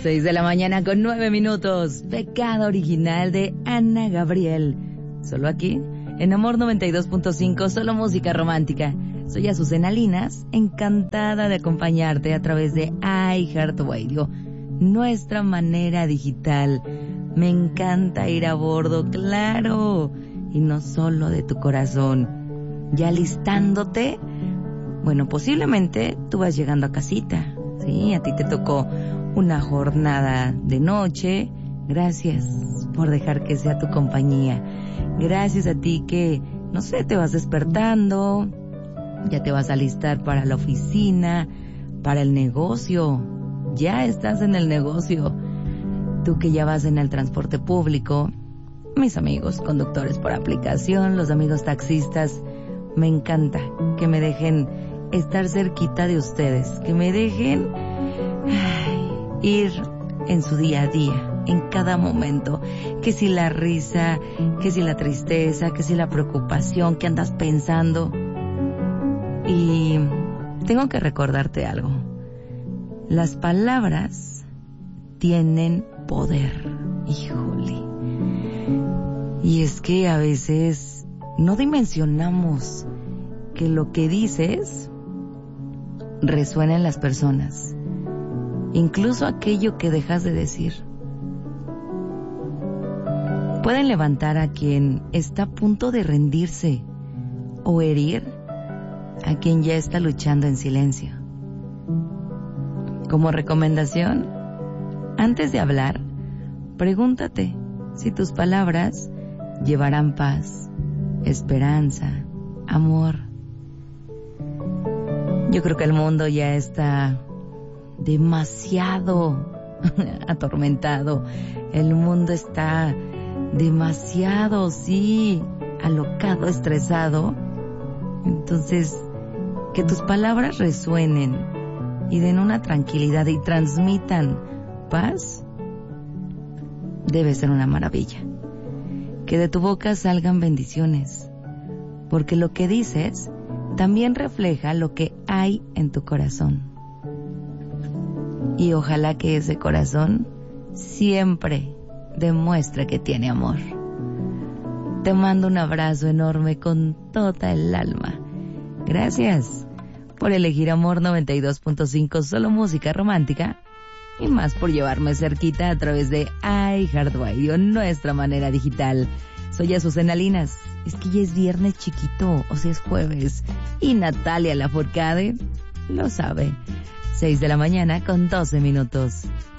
6:09 a.m. Pecado original de Ana Gabriel. Solo aquí, en Amor 92.5, solo música romántica. Soy Azucena Linas, encantada de acompañarte a través de iHeartRadio, nuestra manera digital. Me encanta ir a bordo, claro, y no solo de tu corazón. Ya listándote, bueno, posiblemente tú vas llegando a casita, ¿sí? A ti te tocó una jornada de noche. Gracias por dejar que sea tu compañía. Gracias a ti que, no sé, te vas despertando, ya te vas a alistar para la oficina, para el negocio. Ya estás en el negocio. Tú que ya vas en el transporte público, mis amigos conductores por aplicación, los amigos taxistas, me encanta que me dejen estar cerquita de ustedes, que me dejen ir en su día a día, en cada momento, que si la risa, que si la tristeza, que si la preocupación, que andas pensando. Y tengo que recordarte algo. Las palabras tienen poder, híjole. Y es que a veces no dimensionamos que lo que dices resuena en las personas, incluso aquello que dejas de decir. Pueden levantar a quien está a punto de rendirse o herir a quien ya está luchando en silencio. Como recomendación, antes de hablar, pregúntate si tus palabras llevarán paz, esperanza, amor. Yo creo que el mundo ya está demasiado atormentado. El mundo está demasiado, sí, alocado, estresado. Entonces, que tus palabras resuenen y den una tranquilidad y transmitan paz, debe ser una maravilla. Que de tu boca salgan bendiciones, porque lo que dices también refleja lo que hay en tu corazón. Y ojalá que ese corazón siempre demuestre que tiene amor. Te mando un abrazo enorme con toda el alma. Gracias por elegir Amor 92.5, solo música romántica, y más por llevarme cerquita a través de iHeartRadio, nuestra manera digital. Soy Azucena Linas. Es que ya es viernes chiquito, o sea, es jueves. Y Natalia Lafourcade lo sabe. 6:12 a.m.